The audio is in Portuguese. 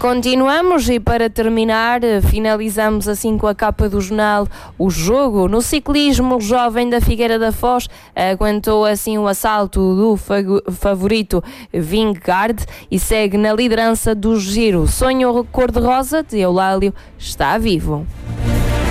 Continuamos e para terminar, finalizamos assim com a capa do jornal O Jogo. No ciclismo, o jovem da Figueira da Foz aguentou assim o assalto do favorito Vingegaard e segue na liderança do Giro. Sonho cor-de-rosa de Eulálio está vivo.